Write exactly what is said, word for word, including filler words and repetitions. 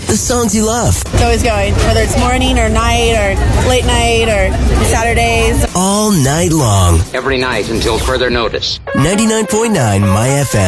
the songs you love. It's always going, whether it's morning or night or late night or Saturdays. All night long. Every night until further notice. ninety-nine point nine My F M.